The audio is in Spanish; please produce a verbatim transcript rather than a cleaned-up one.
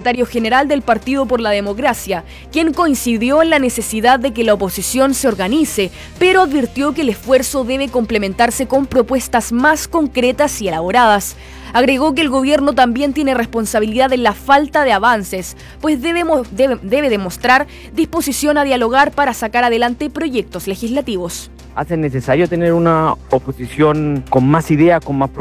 secretario general del Partido por la Democracia, quien coincidió en la necesidad de que la oposición se organice, pero advirtió que el esfuerzo debe complementarse con propuestas más concretas y elaboradas. Agregó que el gobierno también tiene responsabilidad en la falta de avances, pues debe, debe, debe demostrar disposición a dialogar para sacar adelante proyectos legislativos. Hace necesario tener una oposición con más ideas, con más